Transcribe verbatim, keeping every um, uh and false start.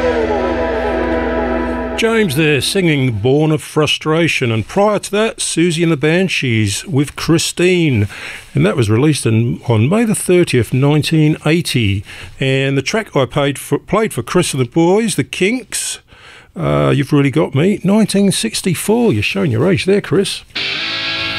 James there singing Born of Frustration, and prior to that Susie and the Banshees with Christine, and that was released in, on May the thirtieth nineteen eighty. And the track I played for, played for Chris and the boys, the Kinks, uh, You've Really Got Me, nineteen sixty-four. You're showing your age there, Chris.